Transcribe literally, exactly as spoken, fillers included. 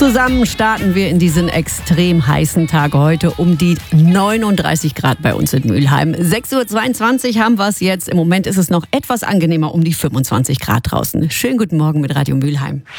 Zusammen starten wir in diesen extrem heißen Tag heute um die neununddreißig Grad bei uns in Mülheim. sechs Uhr zweiundzwanzig haben wir es jetzt. Im Moment ist es noch etwas angenehmer um die fünfundzwanzig Grad draußen. Schönen guten Morgen mit Radio Mülheim.